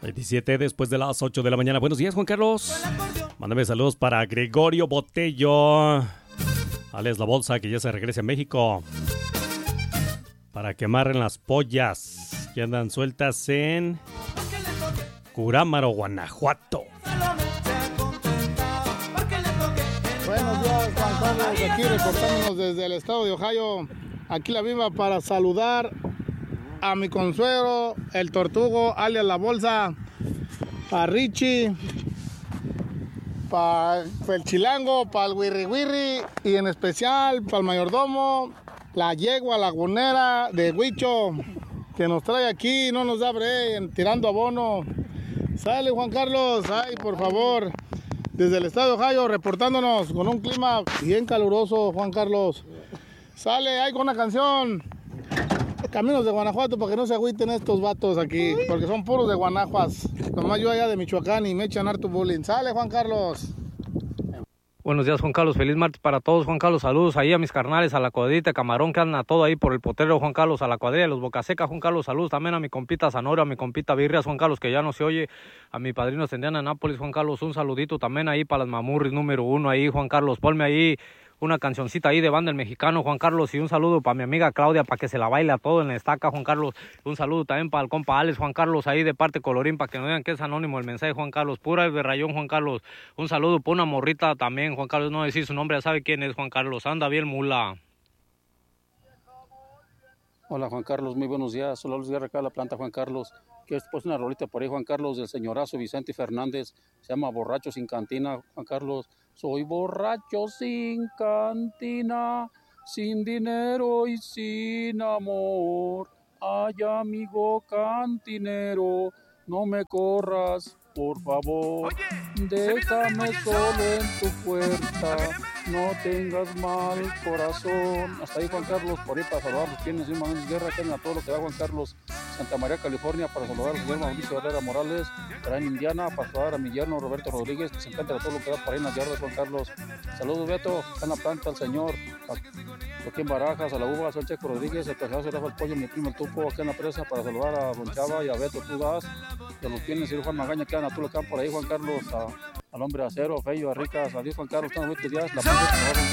27 después de las 8 de la mañana. Buenos días, Juan Carlos. Mándame saludos para Gregorio Botello. Alex La Bolsa, que ya se regresa a México. Para que amarren las pollas que andan sueltas en Curámaro, Guanajuato. Buenos días, Juan Carlos, aquí reportándonos desde el estado de Ohio. Aquí la misma para saludar a mi consuegro, el Tortugo, alias La Bolsa, para Richie, para el Chilango, para el Wirri Wirri y en especial para el mayordomo, la yegua lagunera de Huicho, que nos trae aquí, no nos da break, tirando abono. Sale, Juan Carlos, ay, por favor, desde el estado de Ohio, reportándonos con un clima bien caluroso, Juan Carlos. Sale, ahí con una canción, Caminos de Guanajuato, para que no se agüiten estos vatos aquí, porque son puros de Guanajuas. Nomás yo allá de Michoacán y me echan harto bullying. Sale, Juan Carlos. Buenos días, Juan Carlos. Feliz martes para todos, Juan Carlos. Saludos ahí a mis carnales, a la cuadrita de Camarón, que andan a todo ahí por el potrero, Juan Carlos, a la cuadrilla de los Bocaseca, Juan Carlos. Saludos también a mi compita Zanora, a mi compita Birrias, Juan Carlos, que ya no se oye. A mi padrino Sendiana Nápoles, Juan Carlos. Un saludito también ahí para las Mamurris número 1 ahí, Juan Carlos. Ponme ahí una cancioncita ahí de Banda El Mexicano, Juan Carlos, y un saludo para mi amiga Claudia, para que se la baile a todo en la estaca, Juan Carlos. Un saludo también para el compa Alex, Juan Carlos, ahí de parte Colorín, para que no digan que es anónimo el mensaje, Juan Carlos. Pura de rayón, Juan Carlos. Un saludo para una morrita también, Juan Carlos, no decir su nombre, ya sabe quién es, Juan Carlos. Anda bien, mula. Hola, Juan Carlos, muy buenos días. Soy Luis Guerra, acá de la planta, Juan Carlos. Quiero poner una rolita por ahí, Juan Carlos, del señorazo Vicente Fernández. Se llama Borracho sin cantina, Juan Carlos. Soy borracho sin cantina, sin dinero y sin amor. Ay, amigo cantinero, no me corras, por favor. Déjame solo en tu puerta, no tengas mal corazón. Hasta ahí, Juan Carlos, por ahí para saludar a los quienes de Manuel Guerra, que a todo lo que da Juan Carlos. Santa María, California, para saludar a Guillermo Mauricio Herrera Morales, para en Indiana, para saludar a mi yerno Roberto Rodríguez, que se encuentra todo lo que da por ahí en las yardas, Juan Carlos. Saludos, Beto, acá en la planta, al señor Joaquín Barajas, a la uva, a Checo Rodríguez, a Tejazo, Rafa el Pollo, mi primo el Tupo, acá en la presa, para saludar a Don Chava y a Beto Tudas, y a los quienes y Juan Magaña, que andan a todo lo que dan por ahí, Juan Carlos, al hombre acero, Feyo, a Ricas, adiós, Juan Carlos, están buenos días, la